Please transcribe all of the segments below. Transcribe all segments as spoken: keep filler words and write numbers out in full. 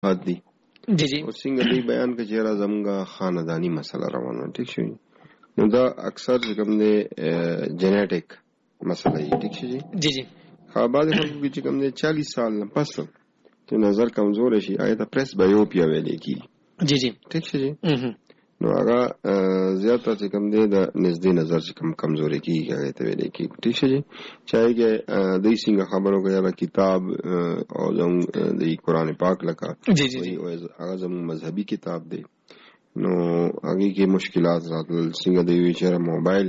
دی جی جی او څنګه دی بیان کې چې را زمونږه خاندانی مسله روانه ټیک شي نو دا اکثر چې کوم دی جنیټک مسله یې ټیک شي جی جی خاباد خلکو چې کوم دی چالیس سال پس چې نظر کمزور شي آیا د پریس بایوپیا ویل کی جی جی ټیک شي نو هغه زیاته چې کوم دی د نږدې نظر چې کم کمزوري کیږي هغه ته ویل کی ټیک شي چاہے کې د څنګه خبرو کوي کتاب او زم د قرآن پاک لکه جی جی هغه زم مذهبي کتاب دی نو هغه کې مشکلات راتل څنګه دی چې موبایل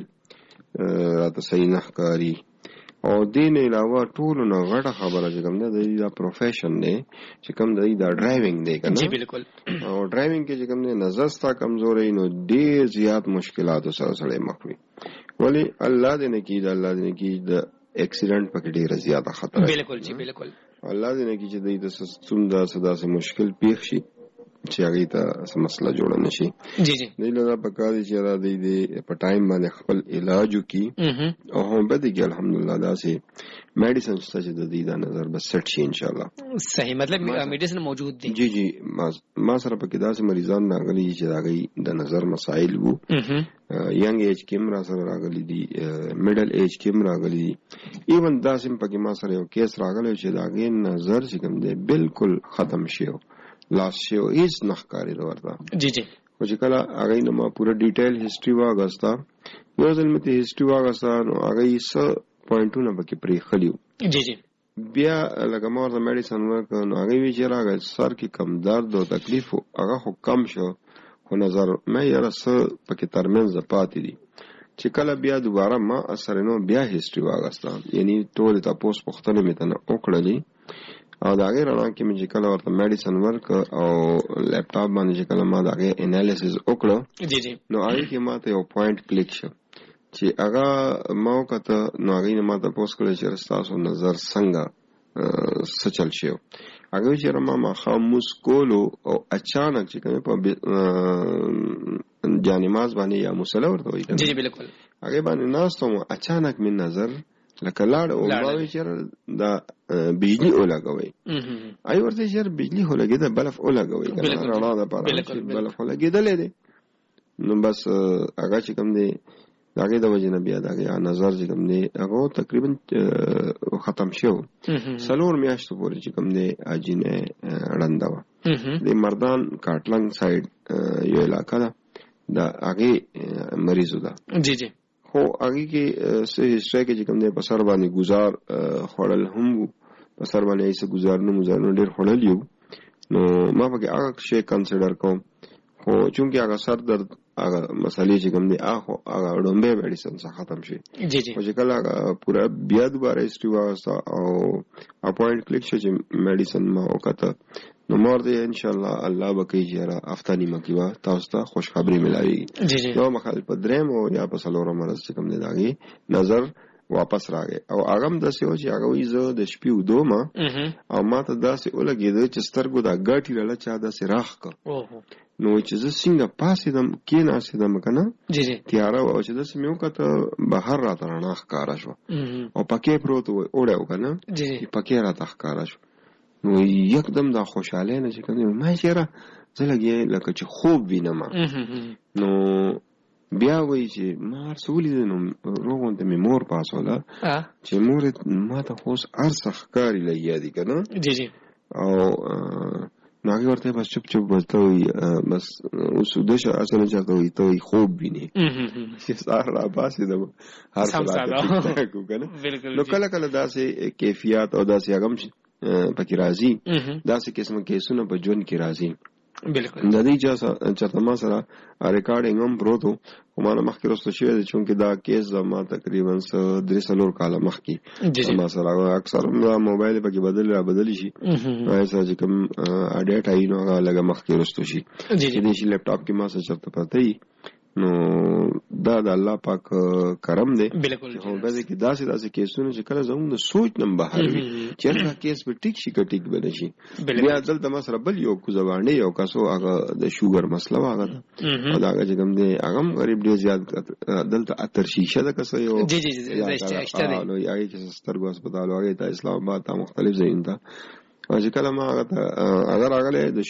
راته صحیح نه ښکاري او دین علاوه ټول نو غټه خبره چې کوم ده د دا پروفیشن دی چې کوم دی دا ډرایوینګ دی کنه جی بالکل او ډرایوینګ کې چې کوم دی نظر ستا کمزوري نو ډېر زیات مشکلات سره سره مخ وي ولی الله دې نه کی دا الله دې نه کی د اکسیډنٹ پکې ډېر زیات خطر بالکل جی بالکل الله دې نه کی چې د سستون دا صدا سه مشکل پیښ شي چې هغه ته مسله جوړ نه شي جی جی نه لږه پکاري چې را دی دې په ټایم باندې خپل علاج وکي او هم به دې الحمدلله دا سي میډیسن څه د دې دا نظر بس سټ شي ان شاء الله صحیح مطلب میډیسن موجود دي جی جی ما سره پکې دا سي مریضان راغلي چې راغلي د نظر مسائل وو ینګ ایج کې را سره راغلي دي میډل ایج کې راغلي ایون دا سم پکې ما سره یو کیس راغلی چې دا غي نظر چې کوم دی بالکل ختم شي لاس شو هیڅ نخکاری ورته جی جی خو چې کله هغه نو ما پوره ډیټیل هیستوري واغستا یو ځل مې ته هیستوري واغستا نو هغه یې څه پوینټونه پکې پرې خلیو جی جی بیا لکه ما ورته میډیسن ورکړ نو هغه وی چې راغی سر کې کم درد او تکلیف هغه خو کم شو خو نظر مې یاره څه پکې ترمنځ پاتې دي چې کله بیا دوباره ما اثر نو بیا هیستوري واغستا یعنی ټول تاسو پوښتنه مې ته وکړلې او دا غیر رڼا کې مې چې کله ورته میډیسن ورک او لیپټاپ باندې چې کله ما دا غي انالیسس وکړو جی جی نو هغه کې ما ته یو پوینټ کلیک شو چې هغه ما وکړه نو هغه نه ما ته پوس کړی چې تاسو نظر څنګه سچل شو هغه چې ما ما خاموس کولو او اچانک چې کوم په جانماز باندې یا مصلی ورته وایي جی جی بالکل هغه باندې ناستم اچانک من نظر لکه لاړ او باوي چې دا بجلی اولګوي آی ورته چې بجلی هولګیدا بلف اولګوي کنه رڼا ده پاره بلف هولګیدلې دي نو بس هغه چې کوم دی هغه د وجه نه بیا دا نظر چې کوم دی هغه تقریبا ختم شو سلور میاشتو پورې چې کوم دی اجینه رنداوه د مردان کاټلنګ سایډ یو علاقہ ده دا هغه مریض ده جی جی خو هغه کې څه هیڅ کې چې کوم دی په سر باندې گزار خړل هم په سر باندې ایسه گزار نه گزار نه ډیر خړل یو نو ما پکې هغه شی کنسیډر کوم خو چونکه هغه سر درد هغه مسالې چې کوم دی هغه هغه ډومبه میډیسن څخه ختم شي جی جی خو چې کله پورا بیا دوباره هیستوري واسطه او اپوینټ کلیک شي چې میډیسن ما وکړه نو مور دې ان شاء الله الله بکې جره افتانی مکیوا تاسو ته خوشخبری ملایي جی جی نو مخال په دریم او یا په سلورم مرز چې کوم دی داږي نظر واپس راغی او هغه د سیو چې هغه وی زه د شپې ودوما او ماته داسې ولګید چې سترګو دا غاټی لاله چا داسې راخ ک نو چې زه څنګه پاسې دم کې ناسې دم کنه جی جی تیاره او چې داسې مې وکړه بهر راته رڼا ښکارا شو او پکې پروت و اوړیو کنه جی جی پکې راته ښکارا شو نو یکدم دا خوشاله نه چې کنه ما چیرې زه لګې لکه چې خوب وینم نو بیا وایي چې ما رسولې نو روغون ته مې مور پاسوله چې مور ما ته خوش ارسه ښکاری لګیا دي کنه جی جی او ناګي ورته بس چپ چپ بولته وي بس اوس دشه اصله چاته وي ته خوب ویني چې سار را باسي د هر څه کو کنه نو کله کله داسې کیفیت او داسې هغه پکې راځي داسې قسمه کیسونه په ژوند کې راځي بالکل د دې چرته ما سره ریکارډینګ هم پروتو کومه مخکې رسته شوی دی چې دا کیس زما تقریبا درې څلور کاله مخکې ما سره اکثر موبایل پکې بدل را بدل شي ایسا چې کوم اډیټ آی نو هغه لګه مخکې رسته شي چې دې شي لیپټاپ کې ما سره چرته پته ای نو دا د الله پاک کرم دی بالکل هو به کې داسې داسې کیسونه چې کله زموږ د سوچ نم بهر وي چې دا کیس به ټیک شي کټیک بل شي بیا دلته مسره بل یو کو زبانه یو کاسو هغه د شوګر مسله هغه او دا هغه کوم دی هغه غریب دی زیات دلته اتر شیشه ده کاسو یو جی جی جی نو یې کې سترګو هسپتال هغه ته اسلام آباد ته مختلف ځایونه چې کله ما هغه ته هغه راغلی د